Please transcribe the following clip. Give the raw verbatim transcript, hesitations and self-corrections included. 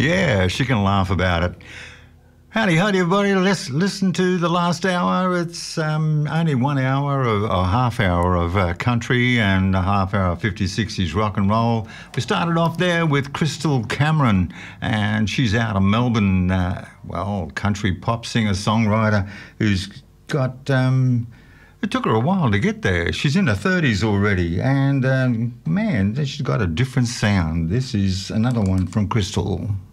Yeah, she can laugh about it. Howdy, howdy, everybody. Let's listen to the last hour. It's um, only one hour or a half hour of uh, country and a half hour of fifties, sixties rock and roll. We started off there with Crystal Cameron, and she's out of Melbourne, uh, well, country pop singer-songwriter who's got... Um, it took her a while to get there. She's in her thirties already, and um, man, she's got a different sound. This is another one from Crystal.